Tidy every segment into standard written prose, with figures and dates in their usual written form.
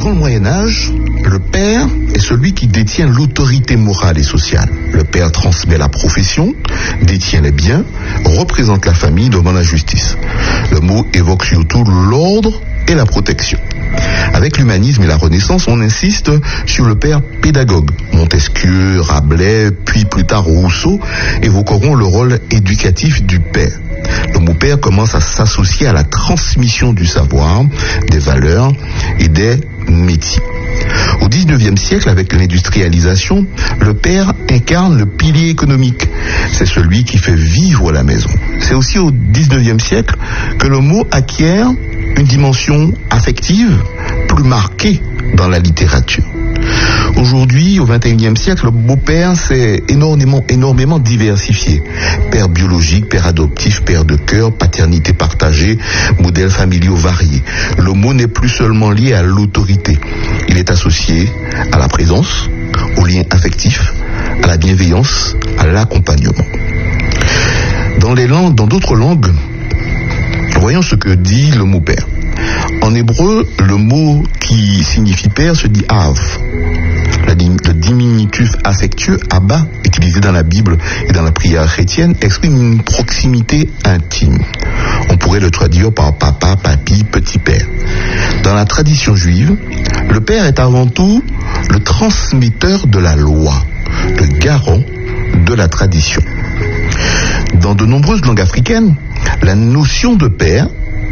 Durant le Moyen-Âge, le père est celui qui détient l'autorité morale et sociale. Le père transmet la profession, détient les biens, représente la famille devant la justice. Le mot évoque surtout l'ordre et la protection. Avec l'humanisme et la Renaissance, on insiste sur le père pédagogue. Montesquieu, Rabelais, puis plus tard Rousseau évoqueront le rôle éducatif du père. Le mot père commence à s'associer à la transmission du savoir, des valeurs et des métiers. Au XIXe siècle, avec l'industrialisation, le père incarne le pilier économique. C'est celui qui fait vivre la maison. C'est aussi au XIXe siècle que le mot acquiert une dimension affective plus marquée dans la littérature. Aujourd'hui, au XXIe siècle, le beau-père s'est énormément diversifié. Père biologique, père adoptif, père de cœur, paternité partagée, modèles familiaux variés. Le mot n'est plus seulement lié à l'autorité. Il est associé à la présence, au lien affectif, à la bienveillance, à l'accompagnement. Dans d'autres langues, voyons ce que dit le mot père. En hébreu, le mot qui signifie père se dit Av. Le diminutif affectueux Abba, utilisé dans la Bible et dans la prière chrétienne, exprime une proximité intime. On pourrait le traduire par papa, papi, petit père. Dans la tradition juive, le père est avant tout le transmetteur de la loi, le garant de la tradition. Dans de nombreuses langues africaines, la notion de père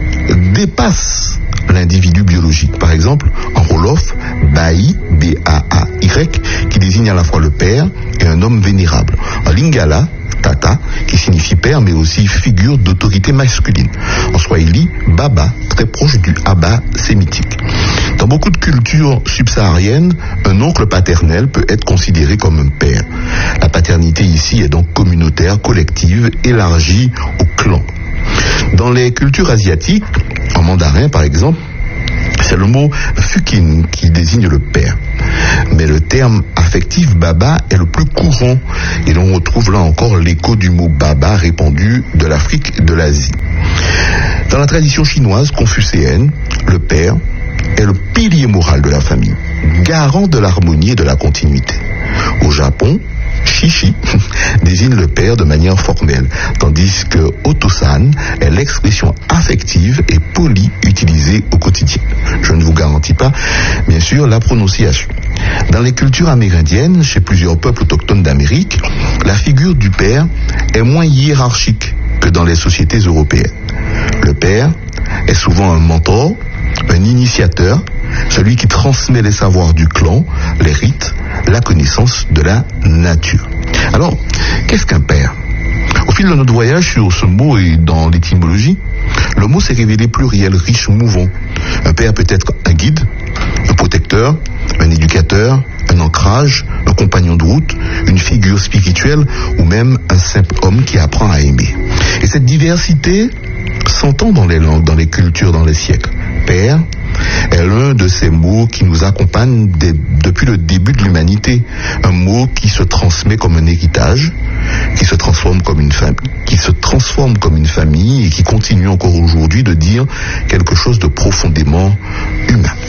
dépasse l'individu biologique. Par exemple, en Wolof, Baï, B-A-A-Y, qui désigne à la fois le père et un homme vénérable. En Lingala, Tata, qui signifie père, mais aussi figure d'autorité masculine. En Swahili, Baba, très proche du Abba sémitique. Dans beaucoup de cultures subsahariennes, un oncle paternel peut être considéré comme un père. La paternité ici est donc communautaire, collective, élargie au clan. Dans les cultures asiatiques, en mandarin par exemple, c'est le mot fukin qui désigne le père. Mais le terme affectif baba est le plus courant et l'on retrouve là encore l'écho du mot baba répandu de l'Afrique et de l'Asie. Dans la tradition chinoise confucéenne, le père est le pilier moral de la famille, garant de l'harmonie et de la continuité. Au Japon, Shishi désigne le père de manière formelle, tandis que Otosan est l'expression affective et polie utilisée au quotidien. Je ne vous garantis pas, bien sûr, la prononciation. Dans les cultures amérindiennes, chez plusieurs peuples autochtones d'Amérique, la figure du père est moins hiérarchique que dans les sociétés européennes. Le père est souvent un mentor, un initiateur, celui qui transmet les savoirs du clan, les rites, la connaissance de la nature. Alors, qu'est-ce qu'un père ? Au fil de notre voyage sur ce mot et dans l'étymologie, le mot s'est révélé pluriel, riche, mouvant. Un père peut être un guide, un protecteur, un éducateur, un ancrage, un compagnon de route, une figure spirituelle ou même un simple homme qui apprend à aimer. Et cette diversité s'entend dans les langues, dans les cultures, dans les siècles. Père est l'un de ces mots qui nous accompagnent depuis le début de l'humanité. Un mot qui se transmet comme un héritage, qui se transforme comme une famille et qui continue encore aujourd'hui de dire quelque chose de profondément humain.